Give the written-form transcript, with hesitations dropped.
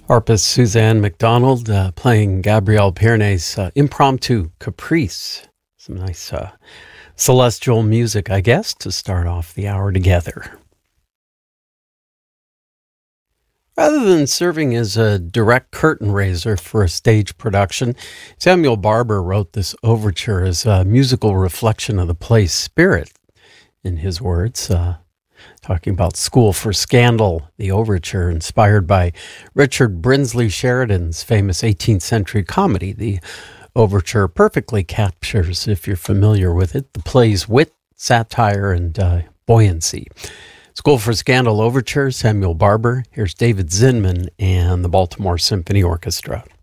Harpist Suzanne McDonald playing Gabrielle Piernet's impromptu Caprice. Some nice celestial music, I guess, to start off the hour together. Rather than serving as a direct curtain raiser for a stage production, Samuel Barber wrote this overture as a musical reflection of the play's spirit, in his words. Talking about School for Scandal, the overture inspired by Richard Brinsley Sheridan's famous 18th century comedy. The overture perfectly captures, if you're familiar with it, the play's wit, satire, and buoyancy. School for Scandal overture, Samuel Barber. Here's David Zinman and the Baltimore Symphony Orchestra.